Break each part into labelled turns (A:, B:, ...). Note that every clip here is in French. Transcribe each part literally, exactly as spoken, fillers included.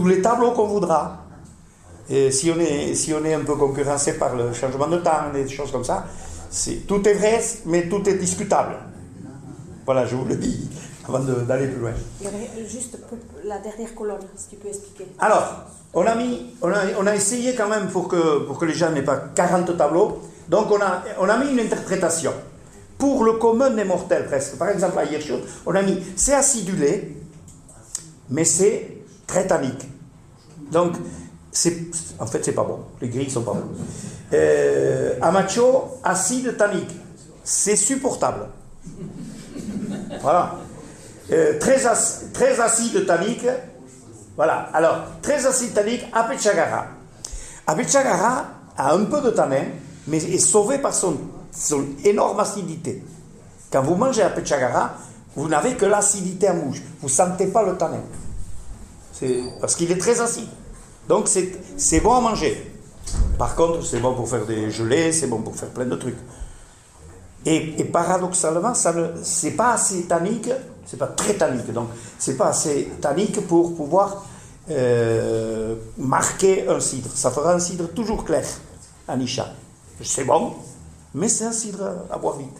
A: tous les tableaux qu'on voudra. Et si on est, si on est un peu concurrencé par le changement de temps, des choses comme ça, c'est, tout est vrai, mais tout est discutable. Voilà, je vous le dis avant de, d'aller plus loin.
B: Juste la dernière colonne, si tu peux expliquer.
A: Alors, on a, mis, on a, on a essayé quand même pour que, pour que les gens n'aient pas quarante tableaux. Donc on a, on a mis une interprétation. Pour le commun des mortels presque. Par exemple, à Hirschhut, on a mis c'est acidulé, mais c'est très tannique. Donc, c'est, en fait, c'est pas bon. Les grilles sont pas bons. Euh, à Macho, acide tannique. C'est supportable. Voilà. Euh, très, ac- très acide tannique. Voilà. Alors, très acide tannique, Apechagara. Apechagara a un peu de tanin, mais est sauvé par son, son énorme acidité. Quand vous mangez Apechagara, vous n'avez que l'acidité en bouche. Vous ne sentez pas le tanin. C'est, parce qu'il est très acide. Donc, c'est, c'est bon à manger. Par contre, c'est bon pour faire des gelées, c'est bon pour faire plein de trucs. Et, et paradoxalement, ça ne, c'est pas assez tannique, c'est pas très tannique, donc c'est pas assez tannique pour pouvoir euh, marquer un cidre. Ça fera un cidre toujours clair, un Isha. C'est bon, mais c'est un cidre à boire vite.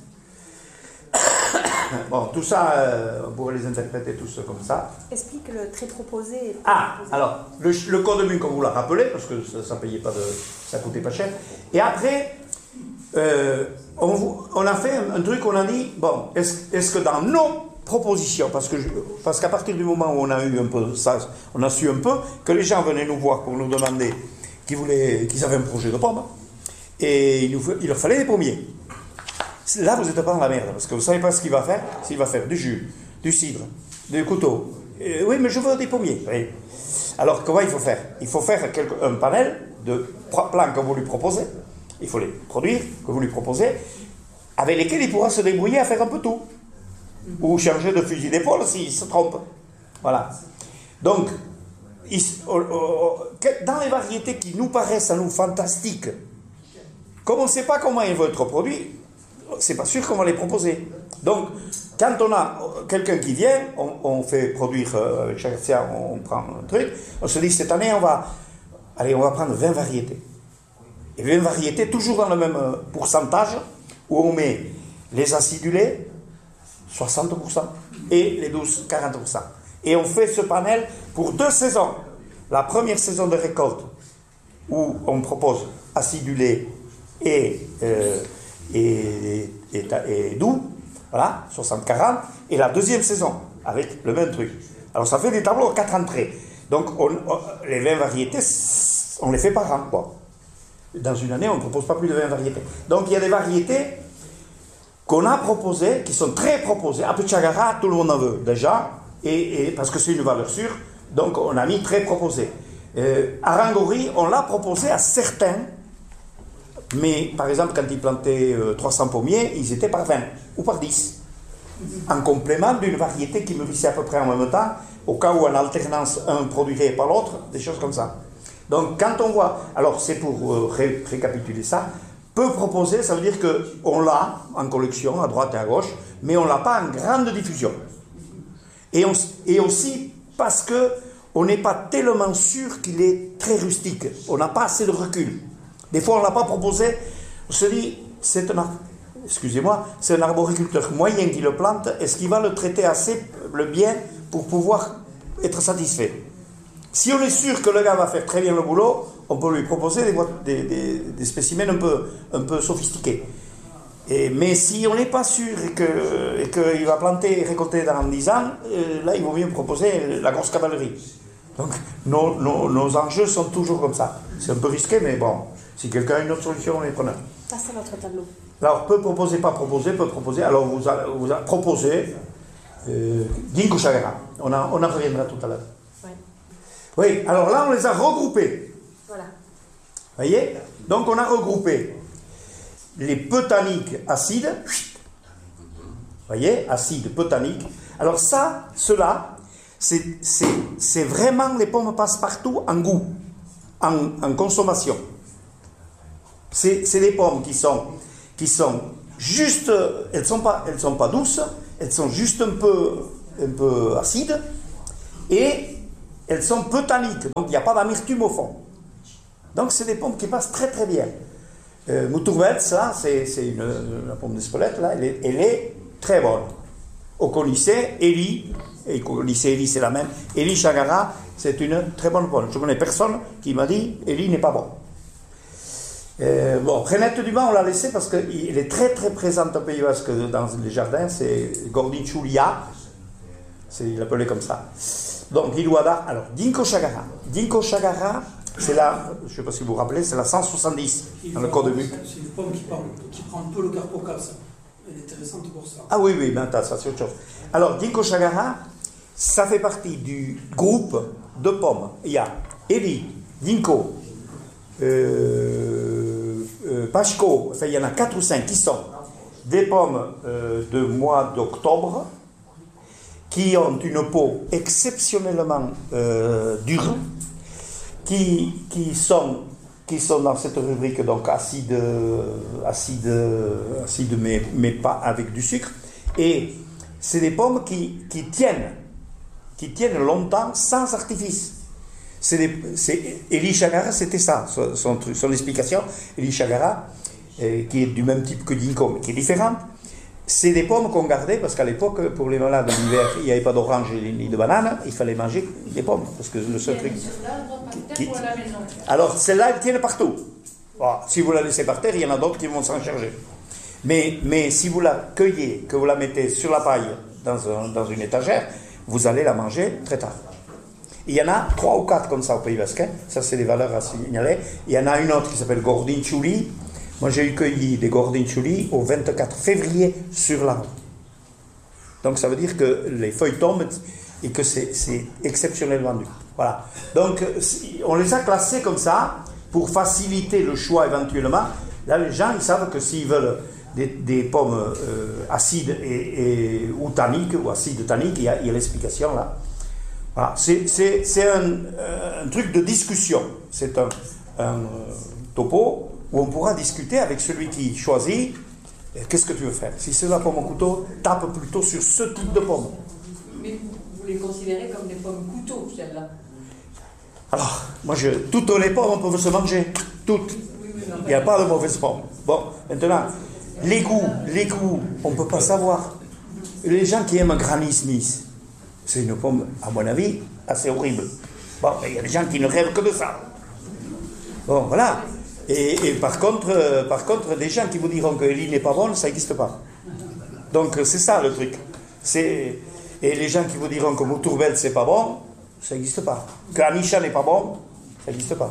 A: Bon, tout ça, euh, on pourrait les interpréter tous comme ça.
B: Explique le trait proposé.
A: Ah,
B: proposé.
A: alors, le, le code mu, comme vous l'a rappelé, parce que ça, ça payait pas de, ça coûtait pas cher. Et après, euh, on, on a fait un, un truc, on a dit, bon, est-ce, est-ce que dans nos propositions, parce, que je, parce qu'à partir du moment où on a eu un peu ça, on a su un peu que les gens venaient nous voir pour nous demander qu'ils voulaient, qu'ils avaient un projet de pomme, et il, nous, il leur fallait des pommiers. Là, vous n'êtes pas dans la merde, parce que vous ne savez pas ce qu'il va faire. S'il va faire du jus, du cidre, du couteau. Euh, oui, mais je veux des pommiers. Oui. Alors, comment il faut faire? Il faut faire quelque, un panel de plans que vous lui proposez. Il faut les produire, que vous lui proposez, avec lesquels il pourra se débrouiller à faire un peu tout. Ou changer de fusil d'épaule s'il se trompe. Voilà. Donc, il, oh, oh, dans les variétés qui nous paraissent à nous fantastiques, comme on ne sait pas comment ils vont être produits, c'est pas sûr qu'on va les proposer. Donc, quand on a quelqu'un qui vient, on, on fait produire, euh, avec chaque fois, on prend un truc, on se dit, cette année, on va, allez, on va prendre vingt variétés. Et vingt variétés, toujours dans le même pourcentage, où on met les acidulés, soixante pour cent, et les douces, quarante pour cent. Et on fait ce panel pour deux saisons. La première saison de récolte, où on propose acidulé et... Euh, Et, et, et doux, voilà, soixante quarante, et la deuxième saison, avec le même truc. Alors ça fait des tableaux à quatre entrées. Donc on, on, les vingt variétés, on les fait par an, quoi. Dans une année, on ne propose pas plus de vingt variétés. Donc il y a des variétés qu'on a proposées, qui sont très proposées. Apechagara, tout le monde en veut déjà, et, et, parce que c'est une valeur sûre, donc on a mis très proposé. Euh, Arangori, on l'a proposé à certains. Mais, par exemple, quand ils plantaient euh, trois cents pommiers, ils étaient par vingt ou par dix. En complément d'une variété qui mûrissait à peu près en même temps, au cas où en alternance, un produirait pas l'autre, des choses comme ça. Donc, quand on voit... Alors, c'est pour euh, ré- récapituler ça. Peu proposer, ça veut dire qu'on l'a en collection, à droite et à gauche, mais on ne l'a pas en grande diffusion. Et, on, et aussi parce qu'on n'est pas tellement sûr qu'il est très rustique. On n'a pas assez de recul. Des fois, on ne l'a pas proposé. On se dit, c'est un, excusez-moi, c'est un arboriculteur moyen qui le plante. Est-ce qu'il va le traiter assez le bien pour pouvoir être satisfait? Si on est sûr que le gars va faire très bien le boulot, on peut lui proposer des, des, des, des spécimens un peu, un peu sophistiqués. Et, mais si on n'est pas sûr et, que, et qu'il va planter et récolter dans dix ans, euh, là, il vaut mieux proposer la grosse cavalerie. Donc, nos, nos, nos enjeux sont toujours comme ça. C'est un peu risqué, mais bon. Si quelqu'un a une autre solution, on est preneur.
B: Ça, c'est notre tableau.
A: Alors, peut proposer, pas proposer, peut proposer. Alors, vous a, vous a proposé euh, Ginkgo Chagara. On, a, on en reviendra tout à l'heure.
B: Ouais.
A: Oui, alors là, on les a regroupés.
B: Voilà.
A: Vous voyez? Donc, on a regroupé les peut-tanniques acides. Vous voyez? Acides, peut-tanniques. Alors ça, cela, c'est, c'est, c'est vraiment les pommes passe-partout en goût, en, en consommation. C'est, c'est des pommes qui sont, qui sont juste, elles ne sont pas, elles sont pas douces, elles sont juste un peu, un peu acides, et elles sont peu tanniques, donc il n'y a pas d'amertume au fond. Donc c'est des pommes qui passent très très bien. Euh, Moutourvels, ça, c'est, c'est une, la pomme d'Espelette, là, elle est, elle est très bonne. Au lycée, Eli, et au lycée Eli c'est la même, Eli Chagara, c'est une très bonne pomme. Je connais personne qui m'a dit Eli n'est pas bon. Euh, bon, Renette Dumas, on l'a laissé parce qu'il est très très présente au Pays Basque dans les jardins, c'est Gordinchulia, c'est, il l'appelait comme ça. Donc, Iluada, alors, Ginkgo Chagara. Ginkgo Chagara, c'est la, je ne sais pas si vous vous rappelez, c'est la cent soixante-dix dans le code de Muc.
C: C'est une pomme qui, parle, qui prend un peu le carpocal, ça. Elle est intéressante pour ça.
A: Ah oui, oui, ben attends, ça c'est autre chose. Alors, Ginkgo Chagara, ça fait partie du groupe de pommes. Il y a Eli, Ginkgo, euh, euh, Pachko, enfin il y en a quatre ou cinq qui sont des pommes euh, de mois d'octobre, qui ont une peau exceptionnellement euh, dure, qui, qui, sont, qui sont dans cette rubrique donc acide, acide, acide mais, mais pas avec du sucre. Et c'est des pommes qui, qui tiennent, qui tiennent longtemps sans artifice. C'est des, c'est, Eli Chagara, c'était ça, son, son, son explication. Eli Chagara, euh, qui est du même type que Ginkgo, mais qui est différente. C'est des pommes qu'on gardait parce qu'à l'époque, pour les malades l'hiver, il n'y avait pas d'orange ni de banane, il fallait manger des pommes. Parce que le seul truc. Qui... Alors, celles-là, elles tiennent partout. Bon, si vous la laissez par terre, il y en a d'autres qui vont s'en charger. Mais, mais si vous la cueillez, que vous la mettez sur la paille dans, un, dans une étagère, vous allez la manger très tard. Il y en a trois ou quatre comme ça au Pays Basque, ça c'est des valeurs à signaler. Il y en a une autre qui s'appelle Gordinchuli. Moi, j'ai eu cueilli des Gordinchuli au vingt-quatre février sur l'arbre. Donc, ça veut dire que les feuilles tombent et que c'est, c'est exceptionnellement dur. Voilà. Donc, on les a classés comme ça pour faciliter le choix éventuellement. Là, les gens, ils savent que s'ils veulent des, des pommes euh, acides et, et, ou tanniques, ou acides tanniques, il y a, il y a l'explication là. Voilà. C'est, c'est, c'est un, un truc de discussion. C'est un, un topo où on pourra discuter avec celui qui choisit qu'est-ce que tu veux faire. Si c'est la pomme au couteau, tape plutôt sur ce type de pomme.
D: Mais vous les considérez comme des pommes couteaux, celles-là?
A: Alors, moi, je, toutes les pommes, on peut se manger. Toutes. Oui, oui, il n'y a pas de mauvaises pommes. Bon, maintenant, les goûts, les goûts, on ne peut pas savoir. Les gens qui aiment Granny Smith, c'est une pomme, à mon avis, assez horrible. Bon, il y a des gens qui ne rêvent que de ça. Bon, voilà. Et, et par contre, euh, par contre, des gens qui vous diront que Eli n'est pas bonne, ça n'existe pas. Donc c'est ça le truc. C'est, et les gens qui vous diront que Moutourvels c'est pas bon, ça n'existe pas. Que Anisha n'est pas bon, ça n'existe pas.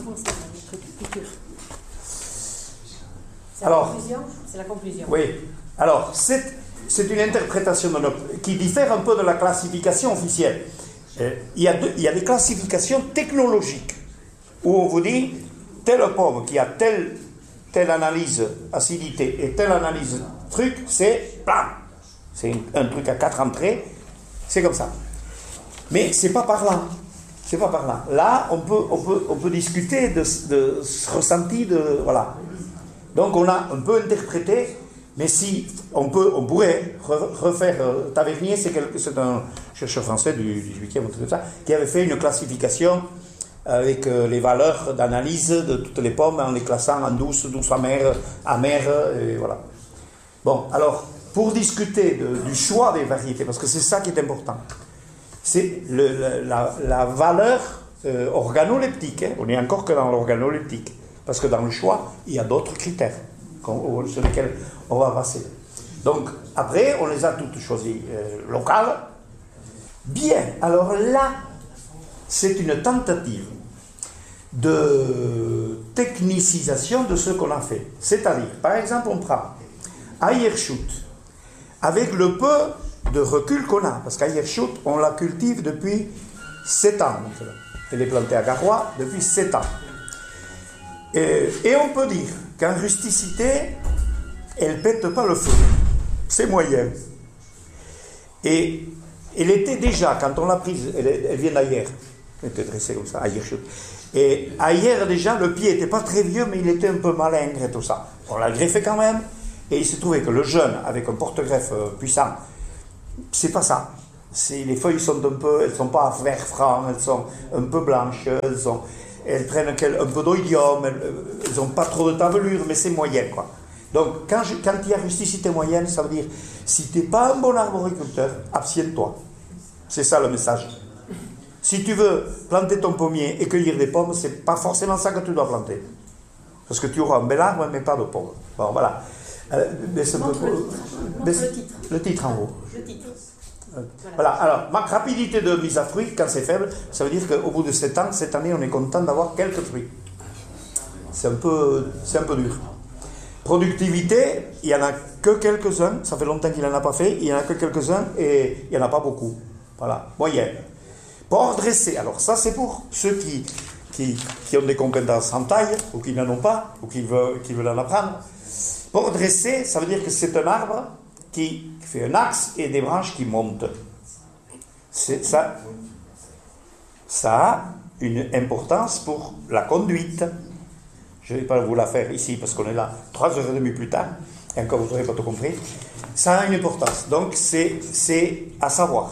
B: C'est
A: Alors,
B: la conclusion. C'est la conclusion.
A: Oui. Alors, c'est, c'est une interprétation de notre, qui diffère un peu de la classification officielle. Euh, il, y a deux, il y a des classifications technologiques où on vous dit telle pomme qui a telle, telle analyse acidité et telle analyse truc, c'est blam. C'est un, un truc à quatre entrées, c'est comme ça. Mais c'est pas par là. C'est pas par là. Là, on peut, on peut, on peut discuter de, de ce ressenti de. Voilà. Donc on a un peu interprété, mais si on peut, on pourrait refaire. Euh, Tavernier, c'est, quelque, c'est un chercheur français du dix-huitième, tout ça, qui avait fait une classification avec euh, les valeurs d'analyse de toutes les pommes en les classant en douce, douce amère, amère, et voilà. Bon, alors, pour discuter de, du choix des variétés, parce que c'est ça qui est important, c'est le, le, la, la valeur euh, organoleptique, hein, on est encore que dans l'organoleptique, parce que dans le choix, il y a d'autres critères sur lesquels on va passer. Donc, après, on les a toutes choisies euh, locales. Bien, alors là, c'est une tentative de technicisation de ce qu'on a fait. C'est-à-dire, par exemple, on prend Ayershut, avec le peu de recul qu'on a, parce qu'Ayershut, on la cultive depuis sept ans. Elle est plantée à Garoua depuis sept ans. Et, et on peut dire qu'en rusticité, elle ne pète pas le feu. C'est moyen. Et elle était déjà, quand on l'a prise, elle, elle vient d'Ayer. Elle était dressée comme ça, Ayer. Et Ayer, déjà, le pied n'était pas très vieux, mais il était un peu malingre et tout ça. On l'a greffé quand même, et il s'est trouvé que le jeune, avec un porte-greffe puissant, c'est pas ça. C'est, les feuilles sont un peu, elles ne sont pas vert franc, elles sont un peu blanches, elles, sont, elles prennent un peu d'oïdium, elles n'ont pas trop de tavelure, mais c'est moyen, quoi. Donc, quand, je, quand il y a rusticité moyenne, ça veut dire, si tu n'es pas un bon arboriculteur, abstiens-toi. C'est ça le message. Si tu veux planter ton pommier et cueillir des pommes, c'est pas forcément ça que tu dois planter. Parce que tu auras un bel arbre, mais pas de pommes. Bon, voilà. Euh, baisse un peu,
B: Montre le titre. Montre
A: baisse-
B: le titre.
A: le titre en haut.
B: Le titre.
A: Voilà, alors, ma rapidité de mise à fruit, quand c'est faible, ça veut dire qu'au bout de sept ans, cette année, on est content d'avoir quelques fruits. C'est un peu, c'est un peu dur. Productivité, il n'y en a que quelques-uns, ça fait longtemps qu'il n'en a pas fait, il n'y en a que quelques-uns et il n'y en a pas beaucoup. Voilà, moyenne. Port dressé, alors ça c'est pour ceux qui, qui, qui ont des compétences en taille, ou qui n'en ont pas, ou qui veulent, qui veulent en apprendre. Port dressé, ça veut dire que c'est un arbre qui fait un axe et des branches qui montent. C'est ça, ça a une importance pour la conduite. Je ne vais pas vous la faire ici parce qu'on est là trois heures et demie plus tard, et encore vous n'aurez pas tout compris. Ça a une importance, donc c'est, c'est à savoir.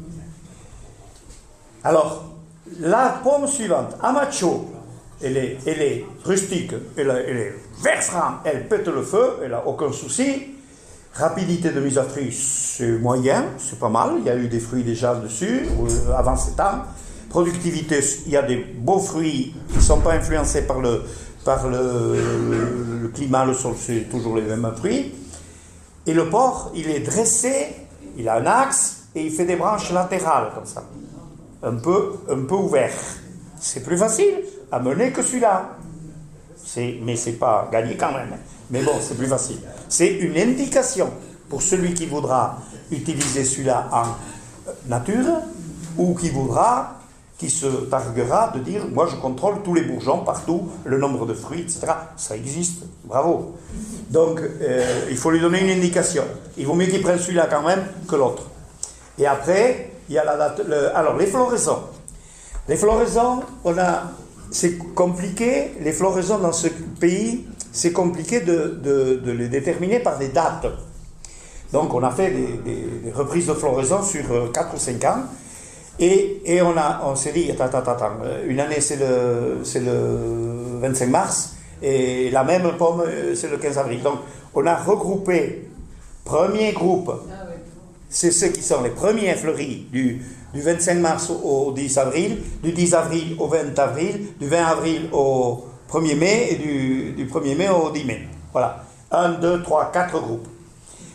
A: Alors, la pomme suivante, Amacho, elle est, elle est rustique, elle, a- elle est vert franc, elle pète le feu, elle n'a aucun souci. Rapidité de mise à fruit, c'est moyen, c'est pas mal, il y a eu des fruits déjà dessus, euh, avant sept ans. Productivité, il y a des beaux fruits qui ne sont pas influencés par le, par le, le, le climat, le sol, c'est toujours les mêmes fruits. Et le porc, il est dressé, il a un axe et il fait des branches latérales comme ça, un peu, un peu ouvert. C'est plus facile à mener que celui-là. C'est, mais c'est pas gagné quand même. Mais bon, c'est plus facile. C'est une indication pour celui qui voudra utiliser celui-là en nature ou qui voudra, qui se targuera de dire « moi je contrôle tous les bourgeons partout, le nombre de fruits, et cetera » Ça existe, bravo. Donc, euh, il faut lui donner une indication. Il vaut mieux qu'il prenne celui-là quand même que l'autre. Et après, il y a la date... Le, alors, les floraisons. Les floraisons, on a... C'est compliqué, les floraisons dans ce pays, c'est compliqué de, de, de les déterminer par des dates. Donc, on a fait des, des, des reprises de floraison sur quatre ou cinq ans. Et, et on, a, on s'est dit, attends, attends, attends, une année c'est le, c'est le vingt-cinq mars, et la même pomme c'est le quinze avril. Donc on a regroupé, premier groupe, c'est ceux qui sont les premiers fleuris du, du vingt-cinq mars au dix avril, du dix avril au vingt avril, du vingt avril au premier mai, et du, du premier mai au dix mai. Voilà, un, deux, trois, quatre groupes. Pourquoi ?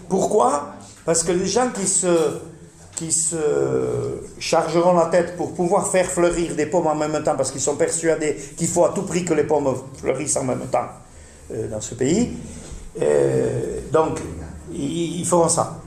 A: Parce que les gens qui se... qui se chargeront la tête pour pouvoir faire fleurir des pommes en même temps, parce qu'ils sont persuadés qu'il faut à tout prix que les pommes fleurissent en même temps euh, dans ce pays. Euh, donc, ils, ils feront ça.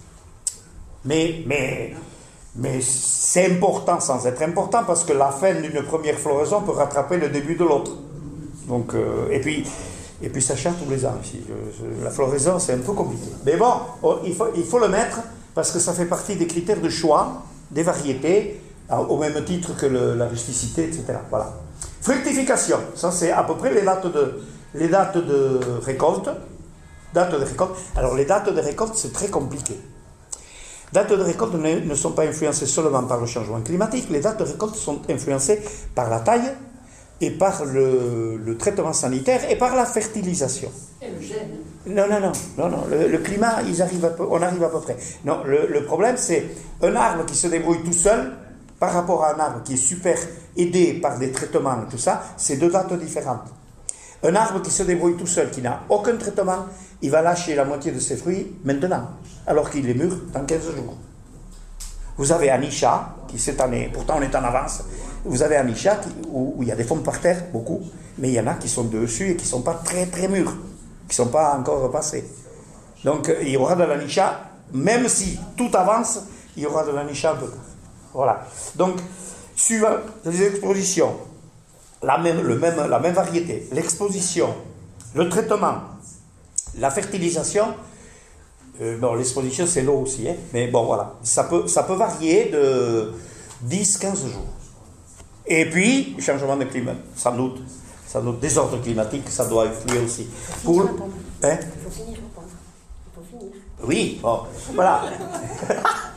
A: Mais, mais, mais c'est important sans être important, parce que la fin d'une première floraison peut rattraper le début de l'autre. Donc, euh, et puis... Et puis ça change tous les ans ici. La floraison, c'est un peu compliqué. Mais bon, il faut, il faut le mettre parce que ça fait partie des critères de choix, des variétés, au même titre que le, la rusticité, et cetera. Voilà. Fructification, ça c'est à peu près les dates de, les dates de récolte. Dates de récolte. Alors les dates de récolte, c'est très compliqué. Dates de récolte ne, ne sont pas influencées seulement par le changement climatique, les dates de récolte sont influencées par la taille, et par le, le traitement sanitaire et par la fertilisation.
D: Et le gène.
A: Non, non, non, non, non. Le, le climat, ils arrivent à peu, on arrive à peu près. Non, le, le problème, c'est un arbre qui se débrouille tout seul par rapport à un arbre qui est super aidé par des traitements et tout ça, c'est deux dates différentes. Un arbre qui se débrouille tout seul, qui n'a aucun traitement, il va lâcher la moitié de ses fruits maintenant, alors qu'il est mûr dans quinze jours. Vous avez Anisha, qui cette année, pourtant on est en avance, vous avez Anisha qui, où, où il y a des pommes par terre, beaucoup, mais il y en a qui sont dessus et qui ne sont pas très très mûrs, qui ne sont pas encore repassés. Donc il y aura de l'Anisha, même si tout avance, il y aura de l'Anisha un peu tard. Voilà. Donc, suivant les expositions, la même, le même, la même variété, l'exposition, le traitement, la fertilisation. Euh, bon, l'exposition, c'est l'eau aussi, hein, mais bon, voilà. Ça peut, ça peut varier de dix à quinze jours. Et puis, changement de climat, sans doute. Sans doute, désordre climatique, ça doit influer aussi. Pour...
B: Hein?
A: Il
B: faut finir, il faut finir.
A: Oui, bon, voilà.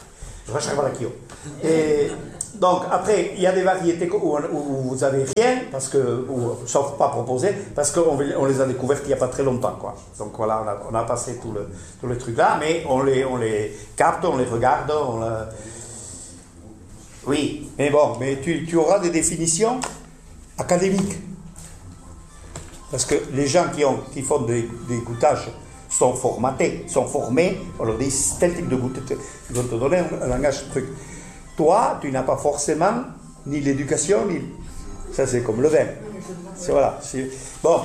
A: recherche vecchio. Et donc, après, il y a des variétés où, où vous avez rien, parce que, ou, sauf pas proposé, parce qu'on on les a découvertes il n'y a pas très longtemps, quoi. Donc voilà, on a, on a passé tout le, tout le truc là, mais on les, on les capte, on les regarde, on la... Oui, mais bon, mais tu, tu auras des définitions académiques. Parce que les gens qui, ont, qui font des, des goûtages sont formatés, sont formés, on leur dit tel type de goûter, ils vont te donner un, un langage truc. Toi, tu n'as pas forcément ni l'éducation, ni... Ça, c'est comme le vin. C'est, voilà, c'est... Bon,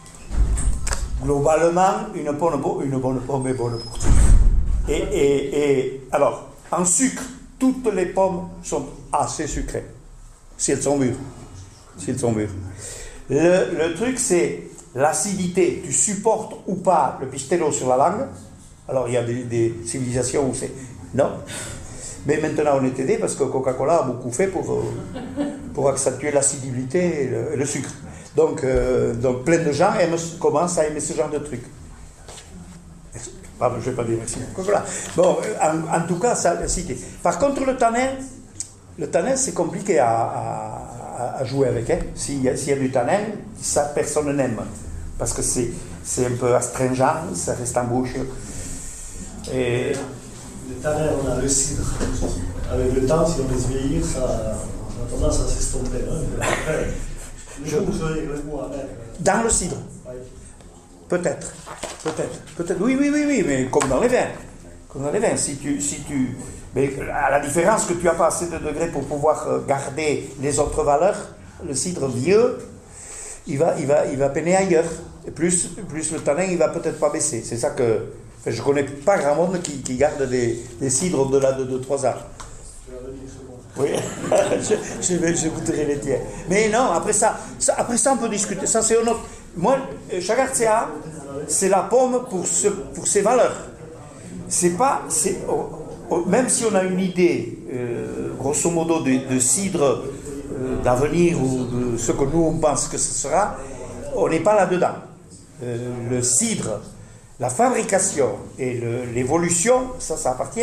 A: globalement, une bonne, une bonne pomme est bonne pour tout. Et, et, et alors, en sucre, toutes les pommes sont assez sucrées, si elles sont mûres. Si elles sont mûres. Le, le truc, c'est l'acidité. Tu supportes ou pas le pistello sur la langue. Alors, il y a des, des civilisations où c'est... Non. Mais maintenant, on est aidé parce que Coca-Cola a beaucoup fait pour, pour accentuer l'acidité et le, et le sucre. Donc, euh, donc, plein de gens aiment, commencent à aimer ce genre de truc. Pardon, je ne vais pas dire merci. Voilà. Bon, en, en tout cas, ça cité. Par contre, le tanin, le tanin, c'est compliqué à, à, à jouer avec. Hein. S'il, y a, s'il y a du tanin, ça, personne n'aime. Parce que c'est, c'est un peu astringent, ça reste en bouche. Et...
E: Le tanin, on a le cidre. Avec le temps, si on laisse vieillir, ça, ça a tendance à s'estomper. Hein. Le
A: Je...
E: jour où vous serez avec moi, avec...
A: Dans le cidre.
E: Oui.
A: Peut-être, peut-être, peut-être. Oui, oui, oui, oui, mais comme dans les vins. Comme dans les vins, si tu, si tu, mais à la différence que tu n'as pas assez de degrés pour pouvoir garder les autres valeurs, le cidre vieux, il va, il va, il va peiner ailleurs. Et plus, plus le tanin, il va peut-être pas baisser. C'est ça que, enfin, je connais pas grand monde qui, qui garde des, des cidres au-delà de deux trois ans. Oui, je, je, vais, je goûterai les tiens. Mais non, après ça, ça, après ça on peut discuter. Ça, c'est un autre. Moi, Chagartzea, c'est la pomme pour, ce, pour ses valeurs. C'est pas, c'est, oh, oh, même si on a une idée, euh, grosso modo, de, de cidre euh, d'avenir ou de ce que nous on pense que ce sera, on n'est pas là-dedans. Euh, le cidre, la fabrication et le, l'évolution, ça, ça appartient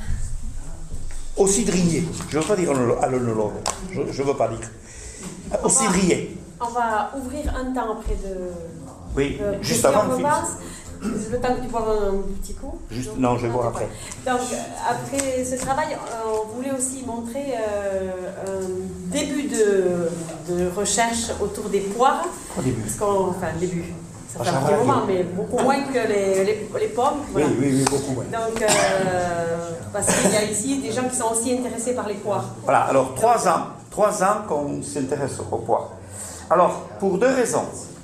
A: au cidrier. Je ne veux pas dire à l'œnologue. Je ne veux pas dire. Au cidrier.
B: On va ouvrir un temps après de...
A: Oui,
B: euh,
A: juste avant le film.
B: Le temps que tu bois un petit coup.
A: Juste, non, je vais boire après.
B: Donc, après ce travail, on voulait aussi montrer euh, un début de, de recherche autour des poires.
A: Au début.
B: Parce qu'on, enfin, début. Ça fait
A: Ah,
B: un petit moment, mais beaucoup moins que les, les, les pommes. Voilà.
A: Oui, oui, oui, beaucoup moins.
B: Donc, euh, parce qu'il y a ici des gens qui sont aussi intéressés par les poires.
A: Voilà, alors trois ans, trois ans qu'on s'intéresse aux poires. Alors, pour deux raisons.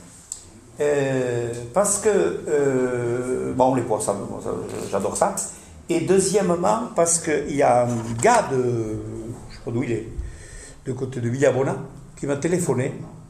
A: Euh, parce que, euh, bon, les poires, ça, ça, j'adore ça. Et deuxièmement, parce qu'il y a un gars de, je sais pas d'où il est, de côté de Villabona, qui m'a téléphoné,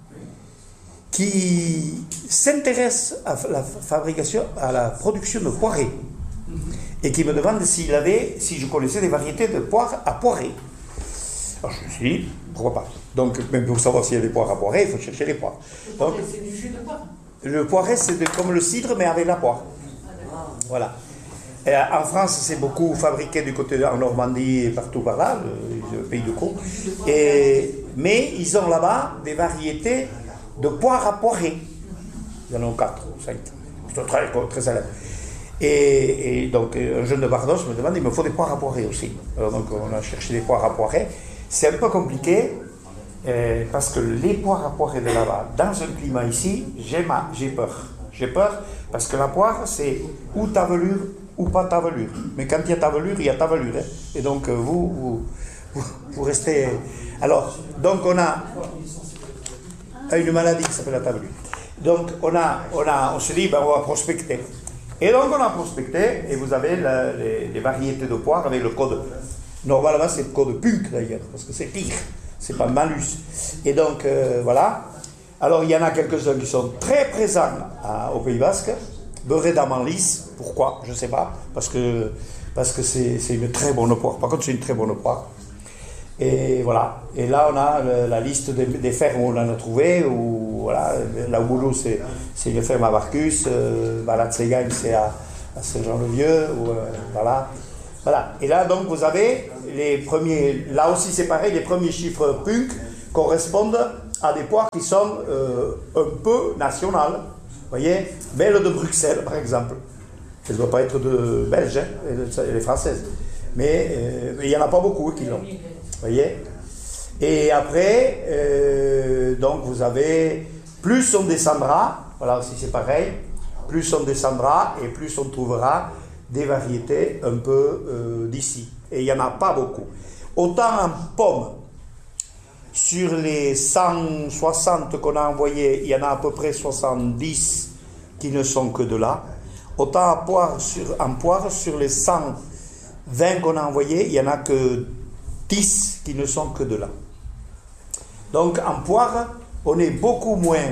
A: qui s'intéresse à la fabrication, à la production de poirées, et qui me demande s'il avait, si je connaissais des variétés de poires à poirer. Alors je me suis dit, pourquoi pas. Donc, même pour savoir s'il y a des poires à poirer, il faut chercher les poires. Donc,
D: c'est du jus de poire.
A: Le poiré, c'est de, comme le cidre, mais avec la poire. Voilà. Et en France, c'est beaucoup fabriqué du côté de en Normandie et partout par là, le, le pays de Caux. Et, mais ils ont là-bas des variétés de poires à poirer. Il y en a quatre ou cinq. C'est très, très célèbre. Et, et donc, un jeune de Bardos me demande, il me faut des poires à poirer aussi. Alors, donc, on a cherché des poires à poirer. C'est un peu compliqué, euh, parce que les poires à poirer de là-bas, dans un climat ici, j'ai, ma, j'ai peur. J'ai peur, parce que la poire, c'est ou ta velure, ou pas ta velure. Mais quand il y a ta velure, il y a ta velure. Hein. Et donc, vous, vous, vous, vous restez... Alors, donc on a une maladie qui s'appelle la tavelure. Donc, on, a, on, a, on se dit, ben, on va prospecter. Et donc, on a prospecté, et vous avez la, les, les variétés de poires avec le code. Normalement, c'est le code P U C d'ailleurs, parce que c'est pire, c'est pas malus. Et donc, euh, voilà. Alors, il y en a quelques-uns qui sont très présents à, au Pays Basque. Beurré d'amande lisse, pourquoi? Je ne sais pas, parce que, parce que c'est, c'est une très bonne poire. Par contre, c'est une très bonne poire. Et voilà. Et là, on a le, la liste des, des fermes où on en a trouvé. Où, voilà, là où Boulou, c'est, c'est une ferme à Barcus. Euh, Balatsegagne, c'est à, à Saint-Jean-le-Vieux. Où, euh, voilà. Voilà. Et là, donc, vous avez les premiers, là aussi c'est pareil, les premiers chiffres punk correspondent à des poires qui sont euh, un peu nationales. Vous voyez, Belle de Bruxelles, par exemple. Elle ne doit pas être de belge, hein, elle est française. Mais euh, il n'y en a pas beaucoup qui l'ont. Vous voyez. Et après, euh, donc vous avez, plus on descendra, voilà aussi c'est pareil, plus on descendra et plus on trouvera des variétés un peu euh, d'ici. Et il n'y en a pas beaucoup. Autant en pommes, sur les cent soixante qu'on a envoyés, il y en a à peu près soixante-dix qui ne sont que de là. Autant en poire, sur, en poire, sur les cent vingt qu'on a envoyés, il n'y en a que dix qui ne sont que de là. Donc en poire, on est beaucoup moins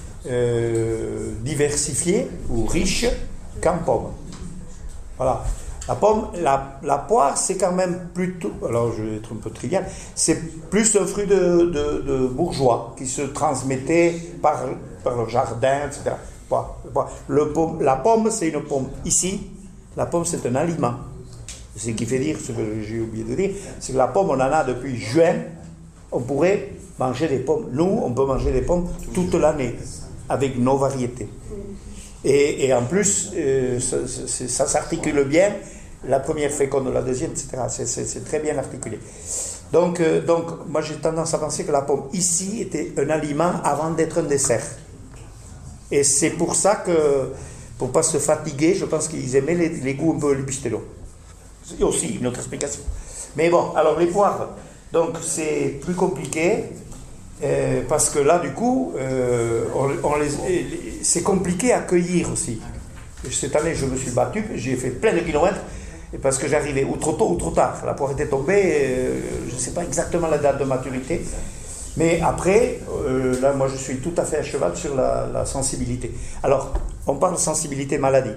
A: euh, diversifié ou riche qu'en pomme. Voilà. La pomme, la, la poire, c'est quand même plutôt, alors je vais être un peu trivial, c'est plus un fruit de, de, de bourgeois qui se transmettait par, par le jardin, et cetera. Le pomme, la pomme, c'est une pomme. Ici, la pomme, c'est un aliment. Ce qui fait dire, ce que j'ai oublié de dire, c'est que la pomme, on en a depuis juin. On pourrait manger des pommes. Nous, on peut manger des pommes toute l'année, avec nos variétés. Et, et en plus, euh, ça, ça, ça s'articule bien. La première féconde, la deuxième, et cetera. C'est, c'est, c'est très bien articulé. Donc, euh, donc, moi, j'ai tendance à penser que la pomme, ici, était un aliment avant d'être un dessert. Et c'est pour ça que, pour ne pas se fatiguer, je pense qu'ils aimaient les, les goûts un peu les pistellos. C'est aussi une autre explication. Mais bon, alors les poires, donc c'est plus compliqué, euh, parce que là, du coup, euh, on, on les, c'est compliqué à cueillir aussi. Cette année, je me suis battu, j'ai fait plein de kilomètres, parce que j'arrivais ou trop tôt ou trop tard. La poire était tombée, euh, je ne sais pas exactement la date de maturité. Mais après, euh, là, moi, je suis tout à fait à cheval sur la, la sensibilité. Alors, on parle de sensibilité maladie.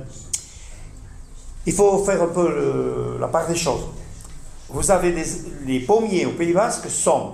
A: Il faut faire un peu le, la part des choses. Vous avez des, les pommiers au Pays Basque sont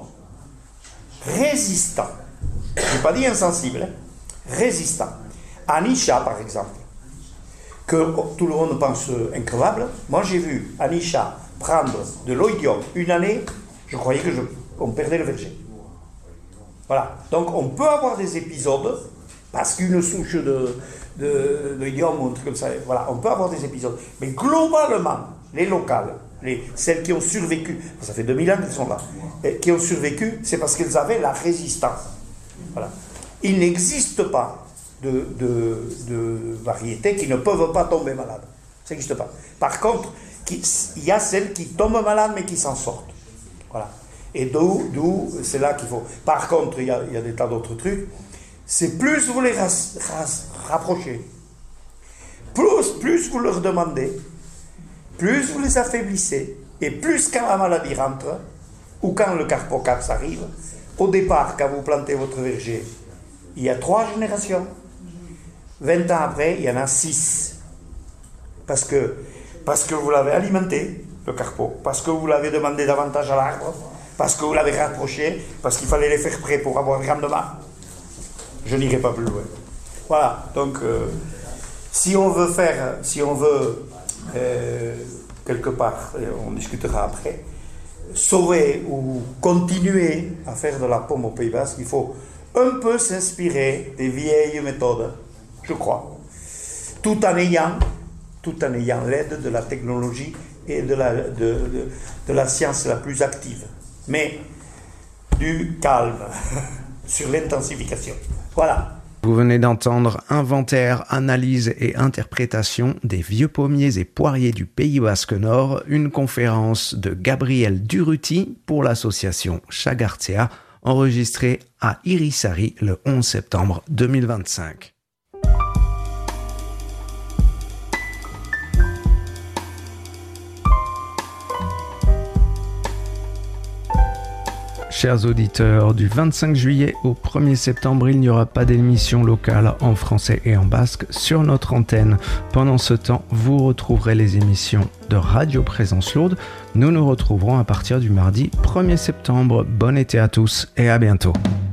A: résistants. Je n'ai pas dit insensibles, hein, résistants. Anisha, par exemple, que tout le monde pense increvable. Moi, j'ai vu Anisha prendre de l'oïdium une année, je croyais que je, on perdait le verger. Voilà. Donc, on peut avoir des épisodes, parce qu'une souche de, de, de idiome ou un truc comme ça, voilà, on peut avoir des épisodes. Mais globalement, les locales, les, celles qui ont survécu, ça fait deux mille ans qu'elles sont là, et qui ont survécu, c'est parce qu'elles avaient la résistance. Voilà. Il n'existe pas de, de, de variétés qui ne peuvent pas tomber malades. Ça n'existe pas. Par contre, qui, il y a celles qui tombent malades mais qui s'en sortent. Voilà. Et d'où, d'où c'est là qu'il faut. Par contre, il y a, il y a des tas d'autres trucs. C'est plus vous les ras, ras, rapprochez, plus, plus vous leur demandez, plus vous les affaiblissez, et plus quand la maladie rentre, ou quand le carpocaps arrive, au départ, quand vous plantez votre verger, il y a trois générations. vingt ans après, il y en a six. Parce que, parce que vous l'avez alimenté, le carpo, parce que vous l'avez demandé davantage à l'arbre, parce que vous l'avez rapproché, parce qu'il fallait les faire prêts pour avoir un rendement. Je n'irai pas plus loin. Voilà, donc euh, si on veut faire, si on veut euh, quelque part, on discutera après, sauver ou continuer à faire de la pomme au Pays Basque, il faut un peu s'inspirer des vieilles méthodes, je crois, tout en ayant, tout en ayant l'aide de la technologie et de la, de, de, de la science la plus active, mais du calme sur l'intensification. Voilà.
F: Vous venez d'entendre Inventaire, analyse et interprétation des vieux pommiers et poiriers du Pays Basque Nord, une conférence de Gabriel Durruti pour l'association Chagartzea, enregistrée à Irisari le onze septembre deux mille vingt-cinq. Chers auditeurs, du vingt-cinq juillet au premier septembre, il n'y aura pas d'émission locale en français et en basque sur notre antenne. Pendant ce temps, vous retrouverez les émissions de Radio Présence Lourde. Nous nous retrouverons à partir du mardi premier septembre. Bon été à tous et à bientôt.